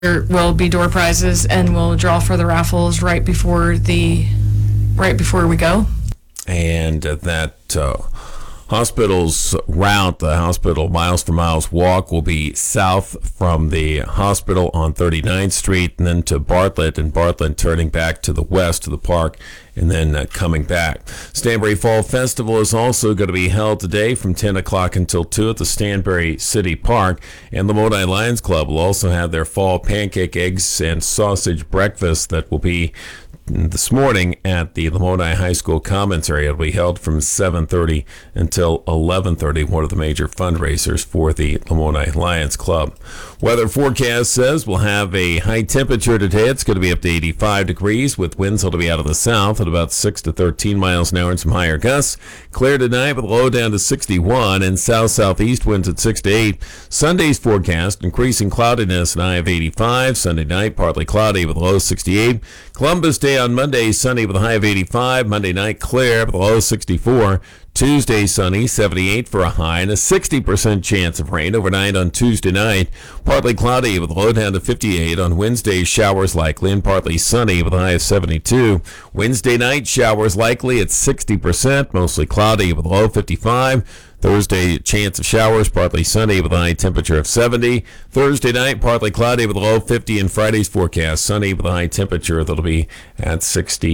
There will be door prizes, and we'll draw for the raffles right before we go. And that hospital's route, the hospital Miles for Miles walk, will be south from the hospital on 39th Street and then to Bartlett, and Bartlett turning back to the west of the park and then coming back. Stanbury Fall Festival is also going to be held today from 10 o'clock until 2 at the Stanbury City Park, and Lamoni Lions Club will also have their fall pancake, eggs, and sausage breakfast that will be this morning at the Lamoni High School Commons area. It'll be held from 7:30 until 11:30, one of the major fundraisers for the Lamoni Lions Club. Weather forecast says we'll have a high temperature today. It's going to be up to 85 degrees with winds that'll be out of the south at about 6 to 13 miles an hour and some higher gusts. Clear tonight with a low down to 61 and south-southeast winds at 6 to 8. Sunday's forecast, increasing cloudiness, an high of 85. Sunday night, partly cloudy with a low 68. Columbus Day on Monday, sunny with a high of 85. Monday night, clear with a low 64. Tuesday, sunny, 78 for a high, and a 60% chance of rain overnight on Tuesday night. Partly cloudy with a low down to 58. On Wednesday, showers likely and partly sunny with a high of 72. Wednesday night, showers likely at 60%, mostly cloudy with a low 55. Thursday, chance of showers, partly sunny with a high temperature of 70. Thursday night, partly cloudy with a low 50. And Friday's forecast, sunny with a high temperature that'll be at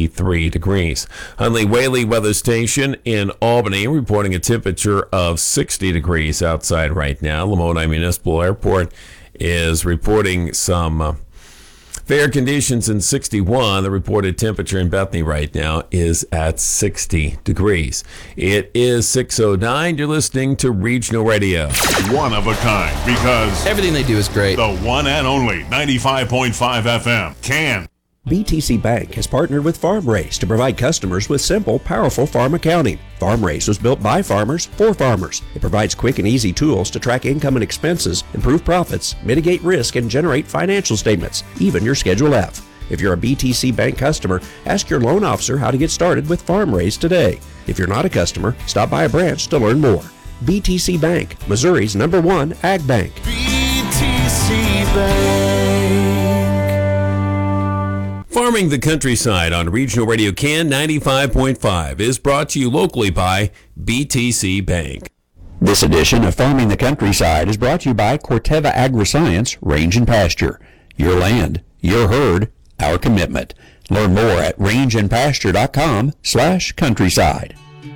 63 degrees. Hunley Whaley Weather Station in Albany reporting a temperature of 60 degrees outside right now. Lamoni Municipal Airport is reporting some fair conditions in 61. The reported temperature in Bethany right now is at 60 degrees. It is 6:09. You're listening to Regional Radio. One of a kind, because everything they do is great. The one and only 95.5 FM can. BTC Bank has partnered with FarmRaise to provide customers with simple, powerful farm accounting. FarmRaise was built by farmers for farmers. It provides quick and easy tools to track income and expenses, improve profits, mitigate risk, and generate financial statements, even your Schedule F. If you're a BTC Bank customer, ask your loan officer how to get started with FarmRaise today. If you're not a customer, stop by a branch to learn more. BTC Bank, Missouri's #1 ag bank. BTC Bank. Farming the Countryside on Regional Radio Can 95.5 is brought to you locally by BTC Bank. This edition of Farming the Countryside is brought to you by Corteva Agriscience Range and Pasture. Your land, your herd, our commitment. Learn more at rangeandpasture.com/countryside.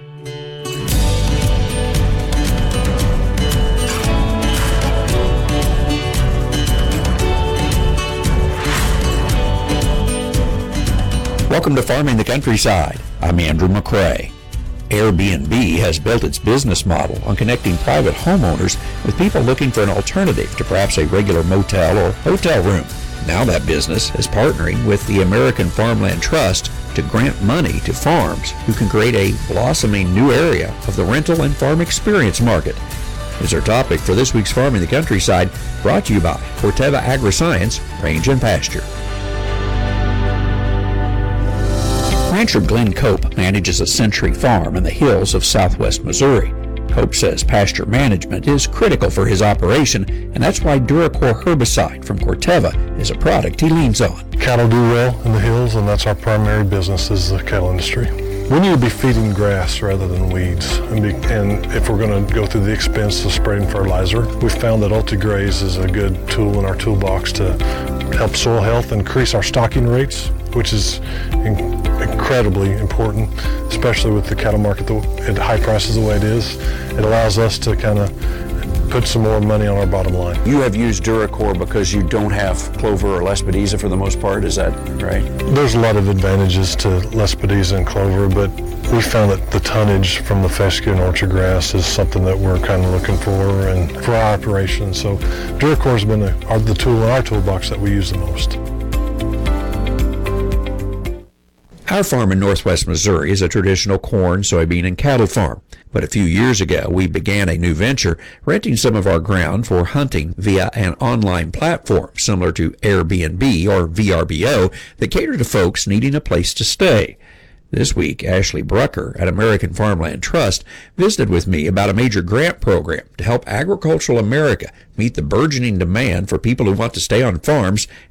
Welcome to Farming the Countryside. I'm Andrew McCrae. Airbnb has built its business model on connecting private homeowners with people looking for an alternative to perhaps a regular motel or hotel room. Now that business is partnering with the American Farmland Trust to grant money to farms who can create a blossoming new area of the rental and farm experience market. Is our topic for this week's Farming the Countryside, brought to you by Corteva Agriscience Range and Pasture. Rancher Glenn Cope manages a Century Farm in the hills of southwest Missouri. Cope says pasture management is critical for his operation, and that's why Duracor herbicide from Corteva is a product he leans on. Cattle do well in the hills, and that's our primary business is the cattle industry. We need to be feeding grass rather than weeds, and if we're going to go through the expense of spraying fertilizer, we found that Ultigraze is a good tool in our toolbox to help soil health, increase our stocking rates, which is incredibly important, especially with the cattle market at high prices the way it is. It allows us to kind of put some more money on our bottom line. You have used Duracor because you don't have clover or Lespedeza for the most part, is that right? There's a lot of advantages to Lespedeza and clover, but we found that the tonnage from the fescue and orchard grass is something that we're kind of looking for and for our operation. So Duracor has been the tool in our toolbox that we use the most. Our farm in northwest Missouri is a traditional corn, soybean, and cattle farm. But a few years ago, we began a new venture, renting some of our ground for hunting via an online platform similar to Airbnb or VRBO that cater to folks needing a place to stay. This week, Ashley Brucker at American Farmland Trust visited with me about a major grant program to help agricultural America meet the burgeoning demand for people who want to stay on farms